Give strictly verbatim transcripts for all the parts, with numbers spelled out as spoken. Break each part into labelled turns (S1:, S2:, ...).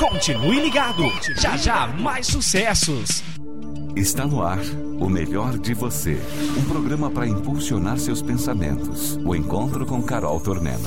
S1: Continue ligado. Já já mais sucessos.
S2: Está no ar O Melhor de Você, um programa para impulsionar seus pensamentos. O encontro com Carol Tornena.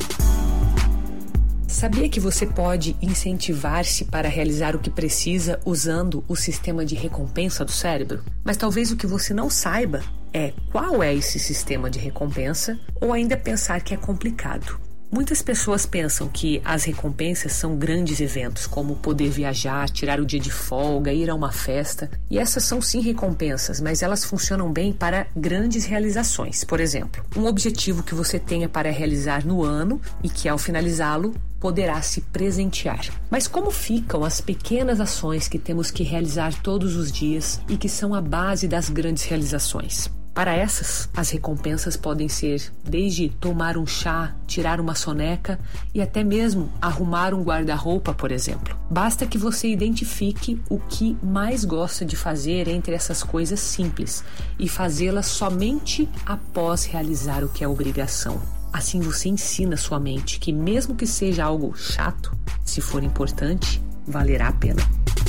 S3: Sabia que você pode incentivar-se para realizar o que precisa usando o sistema de recompensa do cérebro? Mas talvez o que você não saiba é qual é esse sistema de recompensa, ou ainda pensar que é complicado. Muitas pessoas pensam que as recompensas são grandes eventos, como poder viajar, tirar o dia de folga, ir a uma festa. E essas são sim recompensas, mas elas funcionam bem para grandes realizações. Por exemplo, um objetivo que você tenha para realizar no ano e que ao finalizá-lo poderá se presentear. Mas como ficam as pequenas ações que temos que realizar todos os dias e que são a base das grandes realizações? Para essas, as recompensas podem ser desde tomar um chá, tirar uma soneca e até mesmo arrumar um guarda-roupa, por exemplo. Basta que você identifique o que mais gosta de fazer entre essas coisas simples e fazê-las somente após realizar o que é obrigação. Assim você ensina sua mente que mesmo que seja algo chato, se for importante, valerá a pena.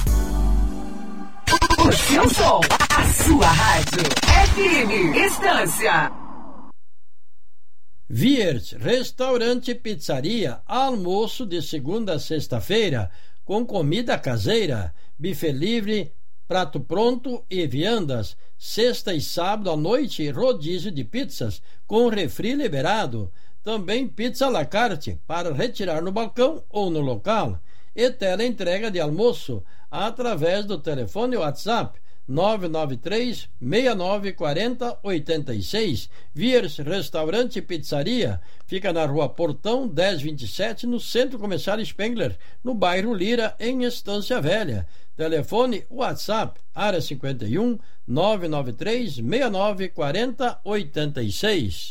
S4: O seu som, a sua rádio, F M Estância.
S5: Viers, restaurante e pizzaria, almoço de segunda a sexta-feira, com comida caseira, buffet livre, prato pronto e viandas. Sexta e sábado à noite, rodízio de pizzas, com refri liberado. Também pizza à la carte, para retirar no balcão ou no local. E teleentrega de almoço, através do telefone WhatsApp nove nove três, seis nove quatro zero, oito seis. Viers Restaurante e Pizzaria fica na Rua Portão dez vinte e sete, no Centro Comercial Spengler, no bairro Lira, em Estância Velha. Telefone WhatsApp área cinquenta e um, nove nove três, seis nove quatro zero, oito seis.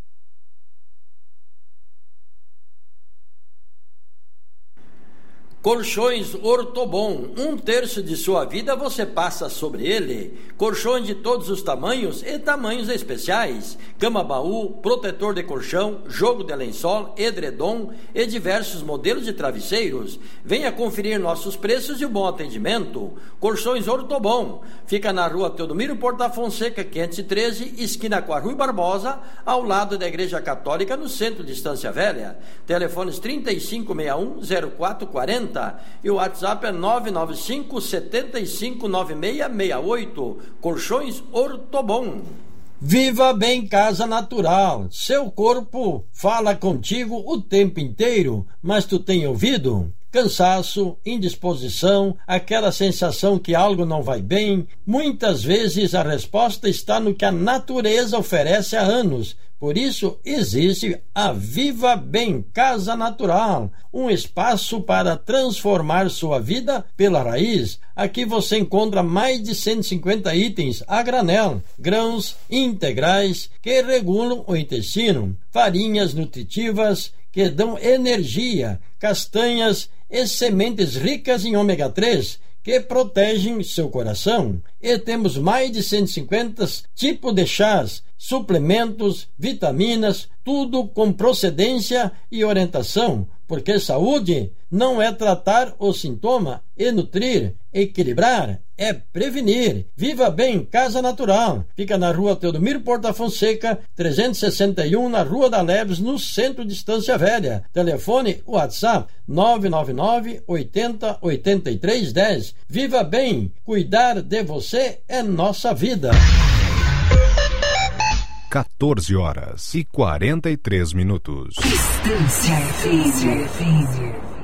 S5: Colchões Ortobon, um terço de sua vida você passa sobre ele. Colchões de todos os tamanhos e tamanhos especiais. Cama-baú, protetor de colchão, jogo de lençol, edredom e diversos modelos de travesseiros. Venha conferir nossos preços e o bom atendimento. Colchões Ortobon, fica na Rua Teodomiro Porta Fonseca, quinhentos e treze, esquina com a Rui Barbosa, ao lado da Igreja Católica, no centro de Estância Velha. Telefones trinta e cinco sessenta e um, zero quatro quarenta e o WhatsApp é nove nove cinco, sete cinco, nove seis seis oito. Colchões Ortobon. Viva Bem Casa Natural. Seu corpo fala contigo o tempo inteiro, mas tu tem ouvido? Cansaço, indisposição, aquela sensação que algo não vai bem. Muitas vezes a resposta está no que a natureza oferece há anos. Por isso existe a Viva Bem Casa Natural, um espaço para transformar sua vida pela raiz. Aqui você encontra mais de cento e cinquenta itens a granel, grãos integrais que regulam o intestino, farinhas nutritivas que dão energia, castanhas e sementes ricas em ômega três que protegem seu coração. E temos mais de cento e cinquenta tipos de chás, suplementos, vitaminas, tudo com procedência e orientação, porque saúde não é tratar o sintoma e nutrir, equilibrar, é prevenir. Viva Bem Casa Natural, fica na Rua Teodomiro Porta Fonseca, trezentos e sessenta e um, na Rua da Leves, no centro de Estância Velha. Telefone WhatsApp nove nove nove, oitenta, oitenta e três, dez. Viva Bem, cuidar de você é nossa vida.
S6: quatorze horas e quarenta e três minutos.
S4: Estância F M.